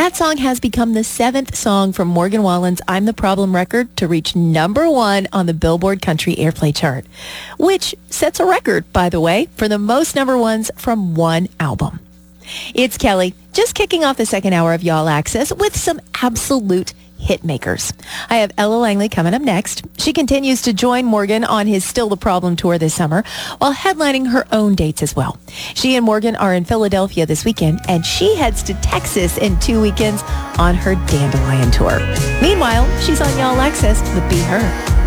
That song has become the 7th song from Morgan Wallen's I'm the Problem record to reach number 1 on the Billboard Country Airplay chart, which sets a record, by the way, for the most number 1s from one album. It's Kelly, just kicking off the second hour of Y'all Access with some absolute hit makers. I have Ella Langley coming up next. She continues to join Morgan on his Still the Problem tour this summer while headlining her own dates as well. She and Morgan are in Philadelphia this weekend, and she heads to Texas in 2 weekends on her Dandelion tour. Meanwhile, she's on Y'all Access with Be Her.